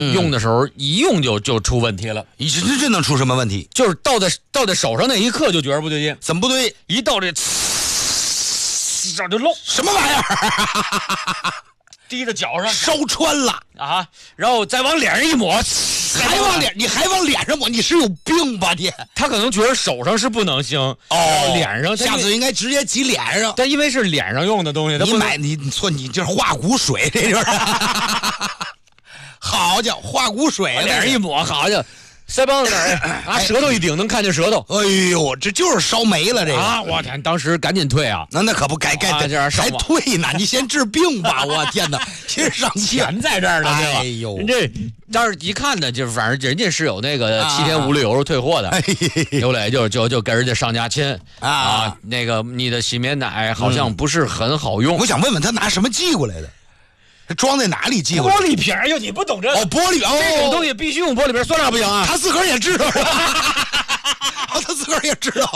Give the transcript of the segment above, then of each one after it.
用的时候一用就出问题了。 这能出什么问题？ 就是倒在手上那一刻就觉得不对劲， 怎么不对？ 一到这就漏， 什么玩意儿？ 滴着脚上烧穿了啊，然后再往脸上一抹， 你还往脸上抹，你是有病吧你？ 他可能觉得手上是不能行哦， 脸上下次应该直接挤脸上。 但因为是脸上用的东西， 你错，你这化骨水，这就是。好家伙，化骨水， 脸上一抹，好家伙。腮帮子拿舌头一顶，能看见舌头。 哎呦，这就是烧没了这个啊！我天，当时赶紧退啊！ 那可不该还退呢？你先治病吧！我天哪，先上钱在这儿呢，对吧？ 哎呦， 人这当时一看呢，就是反正人家是有那个7天无理由退货的。刘磊就跟人家上家亲啊，那个你的洗面奶好像不是很好用。 我想问问他拿什么寄过来的？装在哪里寄过来？ 玻璃瓶儿哟，你不懂这哦，玻璃这种东西必须用玻璃瓶，酸辣不行啊。 他自个儿也知道。他自个儿也知道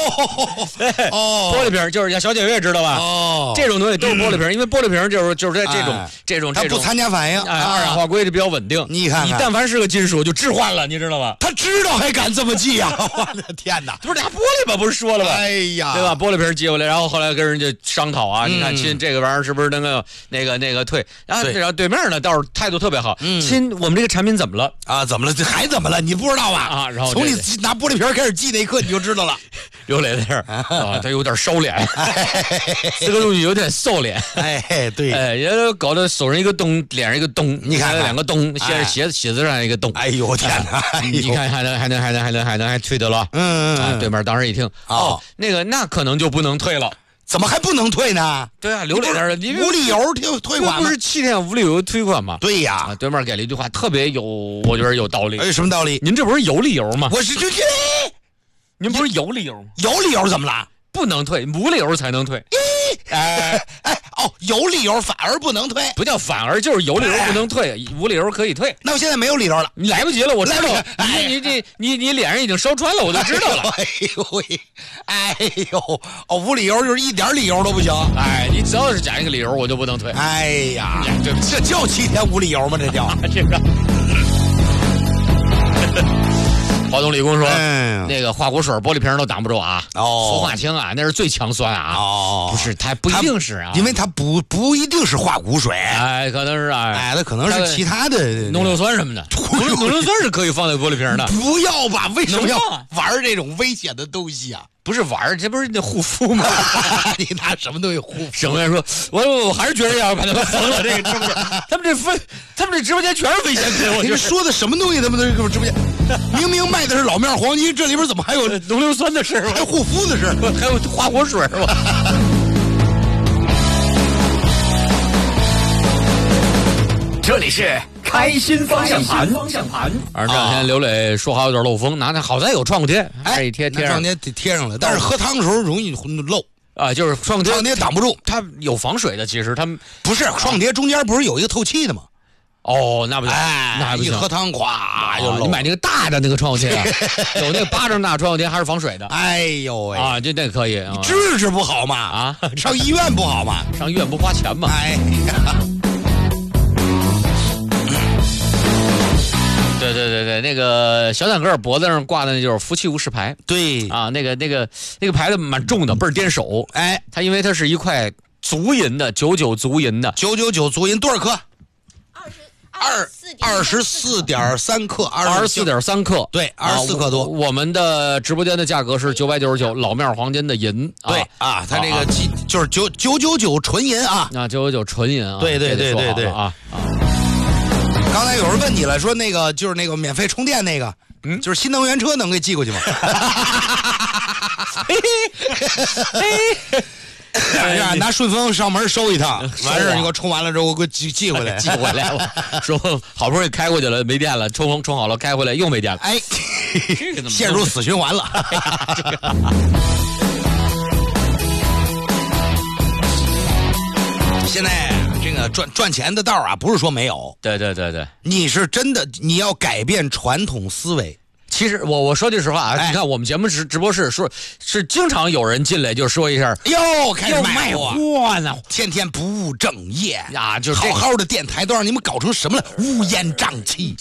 玻璃瓶就是小姐姐知道吧？这种东西都是玻璃瓶，因为玻璃瓶就是这种它不参加反应， 二氧化硅就比较稳定。 你看， 你但凡是个金属就置换了，你知道吧？ 他知道还敢这么寄啊！我的天哪， 不是俩玻璃吧？不是说了吧？ 哎呀， 对吧？玻璃瓶寄过来，然后后来跟人家商讨啊，你看亲这个玩意儿是不是能够那个退？然后对面呢倒是态度特别好，亲我们这个产品怎么了啊？怎么了？这还怎么了？你不知道吧？ 啊，然后从你拿玻璃瓶开始寄那一刻你就知道了。 刘磊在这儿啊，他有点烧脸，这个东西有点瘦脸。 哎，对， 也搞得手上一个洞，脸上一个洞， 你看两个洞，写子上一个洞。 哎呦天哪！ 你看还能退得了？对面当时一听，那可能就不能退了。 怎么还不能退呢？ 对啊，刘磊那儿无理由退款， 不是7天无理由退款吗？ 对呀， 对面给了一句话，特别我觉得有道理。 什么道理？ 您这不是有理由吗？ 我是您不是有理由吗？ 有理由怎么了？ 不能退，无理由才能退。 有理由反而不能退， 不叫反而，就是有理由不能退，无理由可以退。 那我现在没有理由了， 你来不及了，我知道。你脸上已经烧穿了，我就知道了。 哎呦，无理由就是一点理由都不行。 你只要是讲一个理由，我就不能退。 哎呀，这叫7天无理由吗？这叫这个。华东理工说，那个化骨水、玻璃瓶都挡不住啊。氟化氢啊，那是最强酸啊。不是，它不一定是啊， 因为它不一定是化骨水。 可能是啊。 它可能是其他的浓硫酸什么的。浓硫酸是可以放在玻璃瓶的。 不要吧？为什么要玩这种危险的东西啊？ 不是玩，这不是那护肤吗？ 你拿什么东西护肤？ 省员说，我还是觉得要把他们封了。这个直播间，他们这直播间全是危险品。我觉得说的什么东西，他们都直播间明明卖的是老面黄金，这里边怎么还有浓硫酸的事？ 还有护肤的事， 还有化火水是吧？ 这里是开心方向盘。 而这两天刘磊说话有点漏风，好在有创可贴，一贴上， 创可贴贴上了，但是喝汤的时候容易漏啊，就是创可贴挡不住， 它有防水的，其实它不是创可贴中间不是有一个透气的吗？ 那不行，那还不行， 一喝汤咵就漏。 你买那个大的那个创可贴，有那个巴掌大创可贴还是防水的。 哎呦喂这那可以， 治不好嘛上医院不好嘛， 上医院不花钱嘛。 哎呀。 对，那个小坦克脖子上挂的那就是福气无事牌。 对啊，那个牌子蛮重的，倍儿颠手。它因为它是一块足银的99足银的 999足银多少克？24.3克 ，24.3克， 对，24克多。 我们的直播间的价格是999老面黄金的银。 对它这个就是999纯银啊 ，999纯银啊。 对啊。刚才有人问你了，说那个就是那个免费充电那个，就是新能源车能给寄过去吗？拿顺丰上门收一趟，完事你给我充完了之后，我给我寄回来， 寄回来了。说好不容易开过去了，没电了，充好了，开回来又没电了。 这个怎么陷入死循环了？现在这个赚钱的道啊，不是说没有。 对， 你是真的，你要改变传统思维。 其实我说句实话啊，你看我们节目直播室是经常有人进来就说一下， 哟，开始卖货呢， 天天不务正业呀，就是好好的电台都让你们搞成什么了？乌烟瘴气。